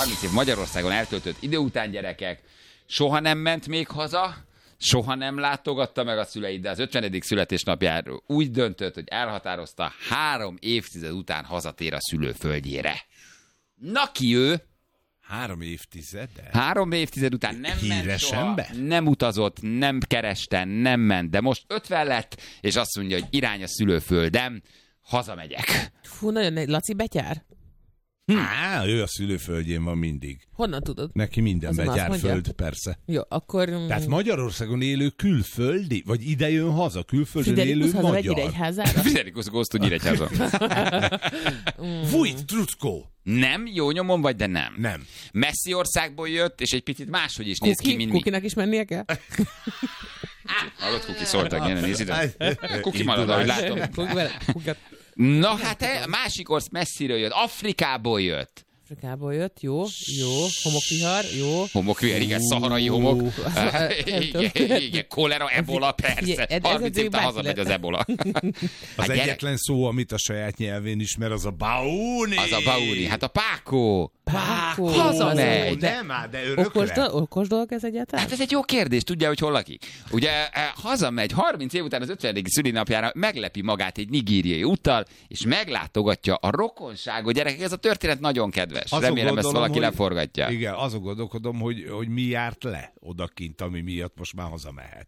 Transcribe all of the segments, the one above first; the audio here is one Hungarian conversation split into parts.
30 év Magyarországon eltöltött idő után, gyerekek, soha nem ment még haza, soha nem látogatta meg a szüleit, de az 50. születésnapjáról úgy döntött, hogy elhatározta, 3 évtized után hazatér a szülőföldjére. Na ki ő? 3 évtized? 3 évtized után nem ment Híres soha, ember? nem utazott, nem kereste, nem ment, de most 50 lett, és azt mondja, hogy irány a szülőföldem, hazamegyek. Fú, nagyon Laci betyár? Ő a szülőföldjén van mindig. Honnan tudod? Neki minden Azon azt betyárföld, mondja? persze. Jó, akkor... Tehát Magyarországon élő külföldi, vagy ide jön haza, külföldön élő Friderikus hazamegy magyar. Nyíregyházára? Friderikus Góztó Nyíregyháza. Vujt, Trucko! Nem? Jó nyomon vagy, de nem. Nem. Messzi országból jött, és egy picit máshogy is néz ki, mint mi. Kukinak is mennie kell? Hallott, Kuki szóltak, gyere, nézd ide. Kuki marad, ahogy látom. Na hát, másik messziről jött, Afrikából jött. Afrikából jött, jó, homokvihar, jó. Homokvihar, igen, szaharai homok. Igen, kolera, ebola, persze. 30 év után hazamegy az ebola. Az egyetlen szó, amit a saját nyelvén ismer, az a baúni. Az a baúni, hát a pákó. Pákó. Hazamegy. Nem már, de örökre. Okos dolog ez egyáltalán? Hát ez egy jó kérdés, tudja, hogy hol lakik. Ugye hazamegy, 30 év után az 50. szülinapjára meglepi magát egy nigériai úttal, és meglátogatja a rokonságot. Gyerekek, ez a történet nagyon kedves. Remélem, ezt valaki leforgatja. Igen, azon gondolkodom, hogy mi járt le odakint, ami miatt most már hazamehet.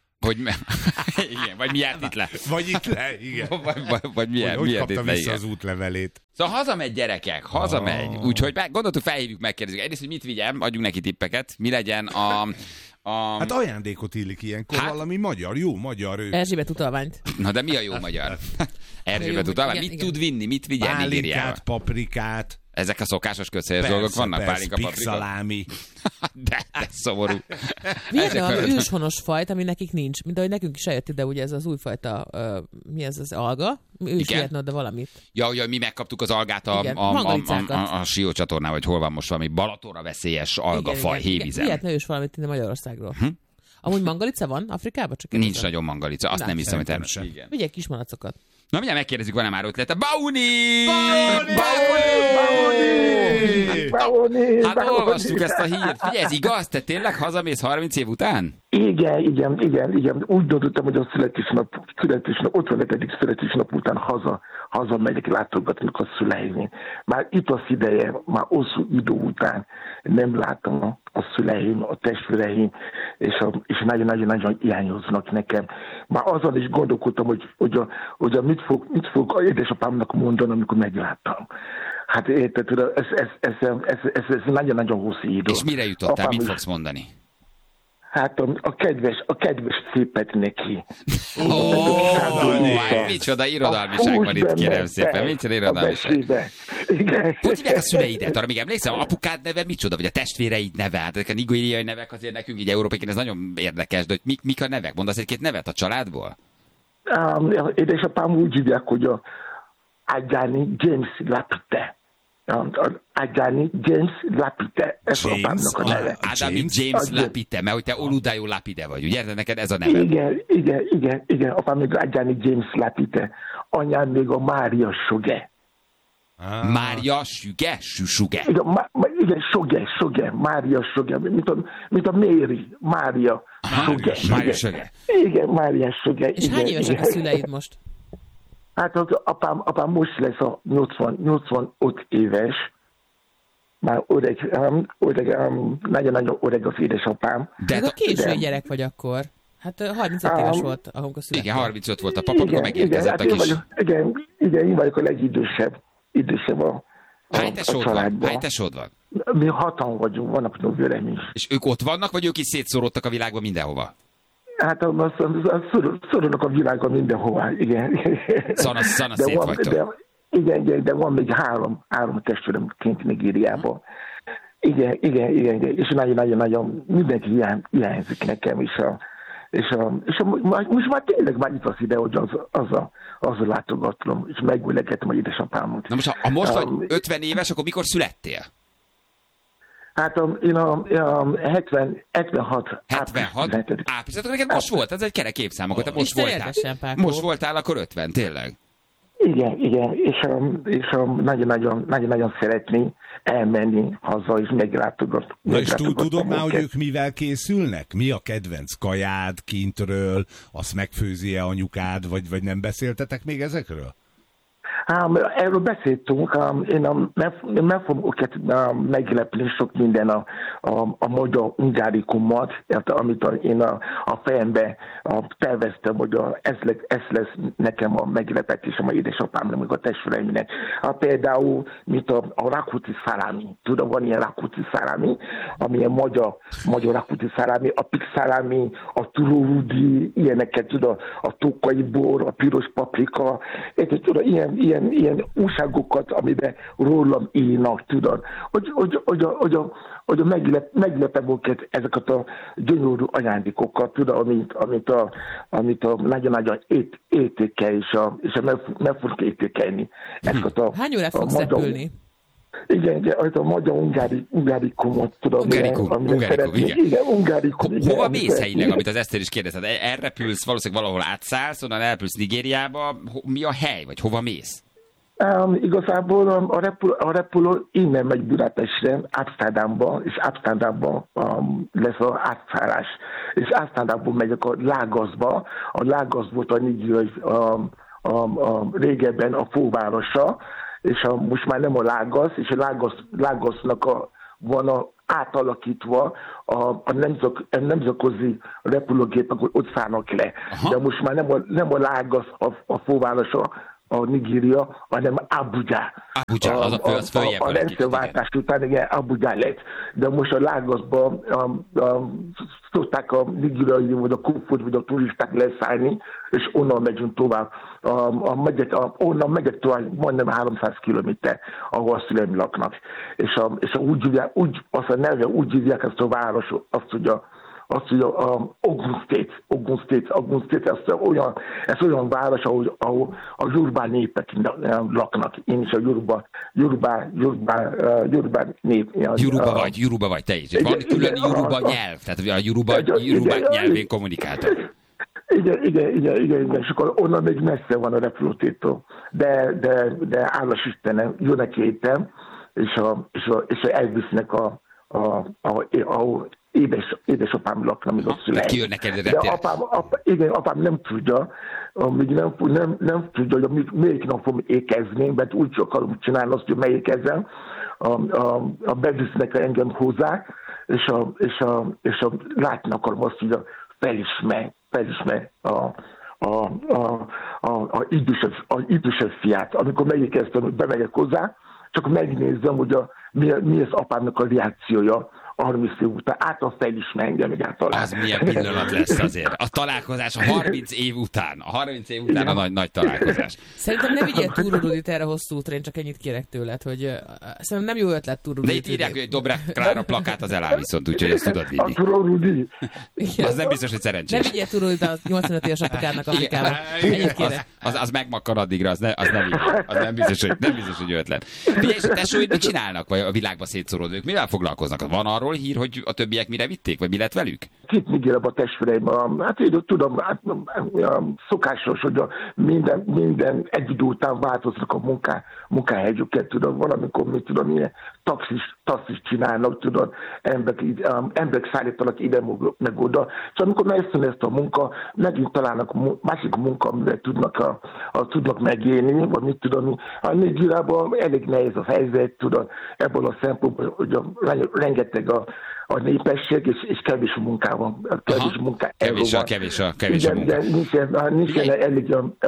Igen, vagy mi járt itt le. Vagy itt le, igen. Vagy miért kapta itt le, vissza igen. az útlevelét. Szóval hazamegy, gyerekek, hazamegy. Úgyhogy gondoltuk, felhívjuk, megkérdezzük. Egyrészt, hogy mit vigyem, adjunk neki tippeket. Mi legyen Hát ajándékot illik ilyenkor, valami magyar, jó magyar ő. Erzsébet utalványt. Na de mi a jó magyar? Erzsébet utalvány. Mit tud vinni? Mit vigyen Nigériába? Pálinkát, paprikát. Ezek a szokásos közhelyes dolgok vannak? Pálinka, paprika? Pixalámi. De szomorú. Milyen valami őshonos fajt, ami nekik nincs. Mint ahogy nekünk is eljött ide, ugye ez az újfajta, mi ez az alga? Ő is lehetne oda valamit. Ja, mi megkaptuk az algát a Sió csatornán, vagy hol van most valami Balatonra veszélyes algafaj, hévízem. Miért ne ős valamit ide Magyarországról? Amúgy mangalica van Afrikában? Csak nincs nagyon mangalica, azt nem hiszem, hogy természetesen. Vigyek kis malacokat. Na, mindjárt megkérdezzük, van-e már ötlete. Bauni! Hát olvassuk ezt a hírt. Figyelj, ez igaz? Te tényleg hazamész 30 év után? Igen. Úgy döntöttem, hogy a születésnap 55. születésnap után hazamegyek látogatni a szüleim. Már itt az ideje, már hosszú idő után nem láttam a szüleim, a testvéreim, és nagyon-nagyon hiányoznak nekem. Már azon is gondolkodtam, hogy mit fog édesapámnak mondani, amikor megláttam. Hát érted, ez nagyon-nagyon hosszú idő. És mire jutottál? Mit fogsz mondani? Hát a kedves szépet neki. Micsoda irodalmiság van itt, kérem szépen. Micsoda irodalmiság. Hogy hívják a szüleidet? Arra még emlékszem, apukád neve micsoda? Vagy a testvéreid neve? Hát ezek a nigériai nevek azért nekünk így európaiként ez nagyon érdekes, de hogy mik a nevek? Mondasz egy-két nevet a családból? Édesapám úgy hívják, hogy a Adjani James Lapite. Adjani James Lapite, ez apámnak a neve. Adjani James Lapite, mert hogy te Oludayo Lapide vagy, ugye? Neked ez a neve. Igen, apám még Adjani James Lapite, anyám még a Mária Soge. Mária Süge? Süsuge? Igen, Soge, Mária Soge, mint a Mary, Mária Soge. Mária Soge. Igen, Mária Soge. És hány évesek a szüleid most? Hát az apám most lesz a 85 éves, már nagyon-nagyon öreg az édesapám. De ez a késői gyerek vagy akkor. Hát 35 éves volt, amikor született. Igen, 35 volt a papa, amikor megérkezett a kis... Igen, én vagyok a legidősebb a családban. Hány tesód van? Mi 6-an vagyunk, vannak nővérem is. És ők ott vannak, vagy ők is szétszórodtak a világban mindenhova? Hát szorulnak a világon mindenhova, igen. Szana szét vagytok. Igen, de van még három testvérem kint Nigériában. Igen, és nagyon-nagyon mindenki hiányzik nekem, és most már tényleg már itt az ide, hogy az látogatom, és megülegetem a édesapámot. Na most, ha most vagy 50 éves, akkor mikor születtél? Hát én a 76. 76? Április. Neked most volt, ez egy kerek évszám, akkor te most voltál. Most voltál, akkor 50, tényleg. Igen, és nagyon szeretné elmenni haza, és meglátogatni. Na és tudod már, hogy ők mivel készülnek? Mi a kedvenc kajád kintről? Azt megfőzi-e anyukád, vagy nem beszéltetek még ezekről? Erről beszéltünk, én meg fogom őket meglepni sok minden a magyar ungárikumot, amit én a fejembe terveztem, hogy ez lesz nekem a meglepetésem a édesapámnak, meg a testvéreimnek. Például, mint a rakuti szalámi. Tudom, van ilyen rakuti szalámi, amilyen magyar rakuti szalámi, a pik szalámi, a turórudi, ilyeneket, tudod, a tokai bor, a piros paprika, tudod, ilyen újságokat, amiben rólam írnak, tudod, hogy meglepem őket ezeket a gyönyörű ajándékokat, tudod, amit a nagyon-nagyon értékel, és meg fogok értékelni. Hány órát fogsz repülni? Igen, a magyar ungárikumot, tudom. Ungárikum, igen. Ungárikum. Hova mész helyileg, amit az Eszter is kérdezett? Elrepülsz, valószínűleg valahol átszállsz, onnan elrepülsz Nigériába. Mi a hely, vagy hova mész? Igazából a repülő innen megy Budapestre, Amsterdamba, és Amsterdamba lesz az átszállás. És Amsterdamból megyek a Lagosba. A Lagos volt a nigériai régebben a fővárosa, és most már nem a Lagos, és a Lagosnak van átalakítva a nemzetközi repülőgépek, hogy ott szállnak le. Aha. De most már nem a Lagos a fővárosa, a Nigéria, hanem Abuja. Abuja, az följebb. A rendszerváltás után igen, Abuja lett. De most a Lagosban szokták a nigériai, vagy a kufut, vagy a turisták leszállni, és onnan megyünk tovább. Onnan megyek tovább majdnem 300 kilométer, ahol a szüleim laknak. És azt a neve úgy hívják ezt a város, azt mondja, Ogun State, ez olyan város, ahol a Yoruba népek laknak. Én is a Yoruba nép. Yoruba vagy te is. Van külön Yoruba nyelv, tehát a Yoruba nyelvén kommunikáltak. Igen, és akkor onnan még messze van a repülőtértől. De állas Istenem, jó neki étem, és elvisznek édesapám lakna, még a szüleim. Ki jön neked de apám nem tudja, nem tudja, hogy melyik nap fogom ékezni, mert úgy akarom csinálni azt, hogy melyikezem, bevisznek engem hozzá, és látni akarom azt, hogy felismer az idősebb fiát. Amikor megérkeztem, hogy bemegyek hozzá, csak megnézem, hogy mi az apámnak a reakciója 30 év után. Által felismer engem egyáltalán. Az milyen pillanat lesz azért. A találkozás a 30 év után. A 30 év után a nagy találkozás. Szerintem ne vigyél Túrórudit erre hosszú útra, én csak ennyit kérek tőled, hogy szerintem nem jó ötlet Túrórudit. De itt írják, hogy Dobrev Klára plakát az eláll viszont, úgyhogy ezt tudod vinni. A Túrórudi. Az nem biztos, hogy szerencsés. Ne vigyél Túrórudit a 85 éves apukának Afrikába. Ennyit kérek. Az megmakkar addigra, az nem biztos, hogy ötlet. Figyelj, és a tesóid mit csinálnak, vagy a világba szétszóródók? Mivel foglalkoznak? Van arról hír, hogy a többiek mire vitték, vagy mi lett velük? Itt Nigériában a testvéreim, hát én tudom, szokásos, hogy minden egy idő után változnak a munkahelyüket, tudom, valamikor, mit tudom, ilyen taxis csinálnak, tudod, emberek szállítanak ide, meg oda. És amikor megszűn ezt a munka, megint találnak másik munka, amivel tudnak megélni, vagy mit tudom, a Nigériában elég nehéz a helyzet, tudod, ebből a szempontból, hogy rengeteg a népesség, és kevés a munkában. Kevés a munka. Nincsen elég a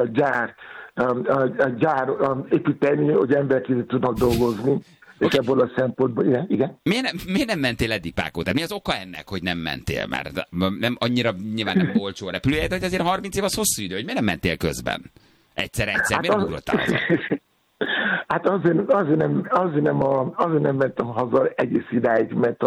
gyár építeni, hogy emberek tudnak dolgozni. És ebből a szempontból, igen. Miért nem mentél eddig, Pákó? Tehát mi az oka ennek, hogy nem mentél már? Nem, annyira nyilván nem olcsó a repülője, de azért 30 év az hosszú idő, hogy miért nem mentél közben? Egyszer, miért nem ugrottál haza? Hát azért nem mentem haza egész idáig, mert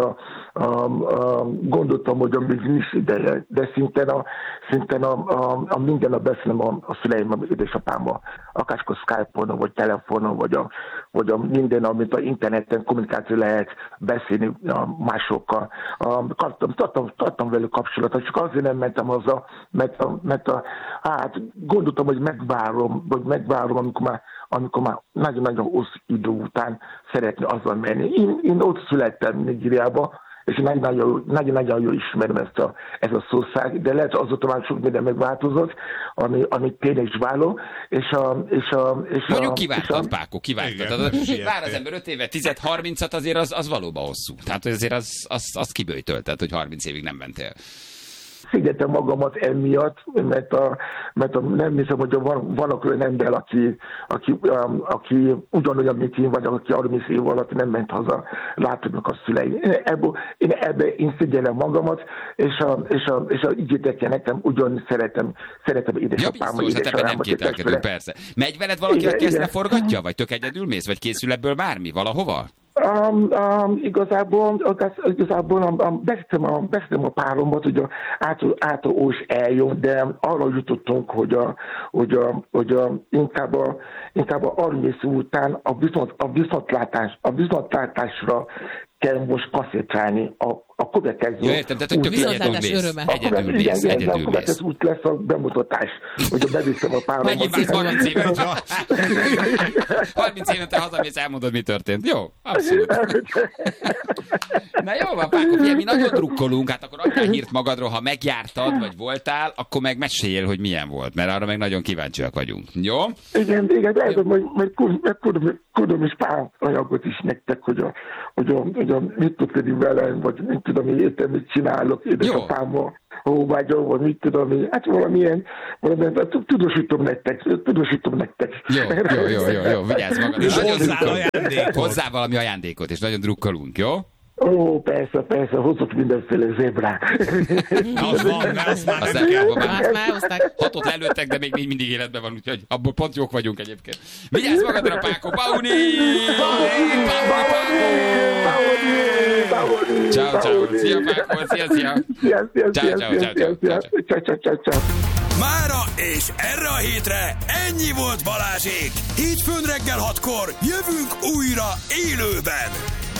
gondoltam, hogy még nincs ideje, de szinten a minden nap beszélem a szüleim, a édesapámmal, akárskor Skype-on, vagy telefonon, vagy a minden, amit a interneten kommunikáció lehet beszélni másokkal. Tartom velük kapcsolatot, csak azért nem mentem haza, mert gondoltam, hogy megvárom, amikor már nagyon-nagyon hosszú idő után szeretné azzal menni. Én ott születtem Nigériában, és nagyon-nagyon jól ismerem ezt a szószág, de lehet azóta már sok minden megváltozott, ami tényleg is váló, mondjuk kiváltad, Páko, kiváltad. Vár az ember 5 évet, 10-30-at, azért az valóban hosszú. Tehát azért az kiböjtölted, hogy 30 évig nem mentél. Szigyetem magamat emiatt, mert nem hiszem, hogy vannak olyan ember, aki ugyanolyan, mint én, vagy aki 30 év alatt nem ment haza, látodnak a szüleim. Én szigyelem magamat, és ígéretjen nekem ugyan szeretem édesapámat. Ja, biztos, hát nem kételkedünk, persze. Megy veled valaki, aki ezt leforgatja? Vagy tök egyedül mész? Vagy készül ebből bármi valahova? Igazából beszéltem a párommat, hogy által is eljön, de arra jutottunk, hogy inkább a 30 után a viszontlátásra kell most koncentrálni a következő. Ja, értem, tehát hogy tök egyedül mész. A következő út lesz a bemutatás, hogy beviszem a páromat. Megint 30 évet. 30 évente hazamész, elmondod, mi történt. Jó, abszolút. Na jó van, Páko, mi nagyon drukkolunk, hát akkor adjál hírt magadról, ha megjártad, vagy voltál, akkor meg meséljél, hogy milyen volt, mert arra meg nagyon kíváncsiak vagyunk. Jó? Igen, mert tudom is pár anyagot is nektek, hogy mit tudni velem, vagy mit tudom, mit csinálok édesapámmal, vagyok, vagy mit tudom, hát valamilyen tudósítom nektek. Jó, vigyázz magad. És hozzá valami ajándékot, és nagyon drukkolunk, jó? Ó, persze, hozott mindenféle zébrát. Az van, azt már nem kell. Már hozták. 6-ot lelőttek, de még mindig életben van, úgyhogy abból pont jók vagyunk egyébként. Vigyázz magadra, Páko! Pauni! Ciao. Szia, Páko! Szia. Ciao. Mára és erre a hétre ennyi volt Balázsék. Hétfőn reggel 6-kor jövünk újra élőben.